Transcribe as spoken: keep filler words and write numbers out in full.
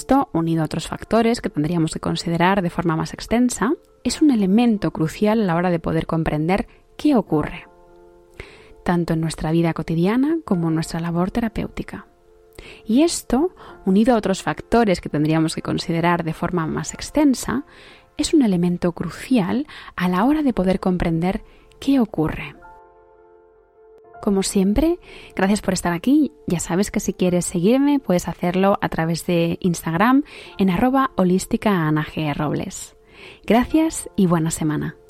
esto, unido a otros factores que tendríamos que considerar de forma más extensa, es un elemento crucial a la hora de poder comprender qué ocurre, tanto en nuestra vida cotidiana como en nuestra labor terapéutica. Y esto, unido a otros factores que tendríamos que considerar de forma más extensa, es un elemento crucial a la hora de poder comprender qué ocurre. Como siempre, gracias por estar aquí. Ya sabes que si quieres seguirme puedes hacerlo a través de Instagram en arroba holística Ana G. Robles. Gracias y buena semana.